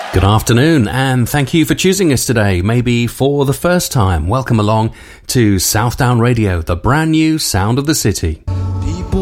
Good afternoon, and thank you for choosing us today, maybe for the first time. Welcome along to Southdown Radio, the brand new sound of the city.